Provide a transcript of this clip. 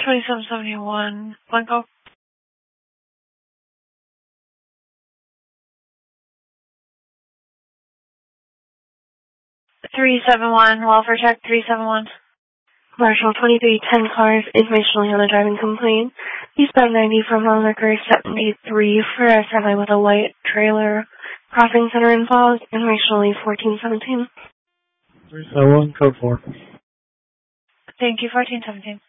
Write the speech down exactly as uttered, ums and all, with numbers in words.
twenty-seven seventy-one, Blanco. three seven one, welfare check, three seven one. Marshall, twenty-three ten cars, information only on the driving complaint. Eastbound ninety from Long Mercury seventy-three for a semi with a white trailer. Crossing center in Falls, information only fourteen seventeen. three seven one, code four. Thank you, fourteen seventeen.